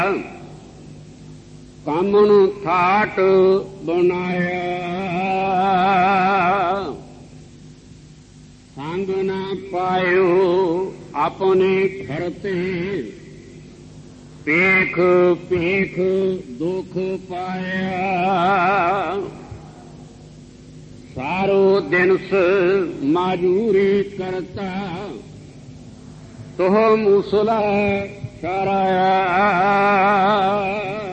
ਕਾਮਣ thought ਬਣਾਇਆ, ਸੰਗ ਨਾ ਪਾਇਓ ਆਪਣੇ ਘਰ ਤੇ, ਪੇਖ ਪੇਖ ਦੁਖ ਪਾਇਆ। ਸਾਰੋ ਦਿਨਸ ਮਾਜੂਰੀ ਕਰਤਾ, ਤੋਹ ਮੂਸਲਾ ਸ਼ਰਾਇਆ।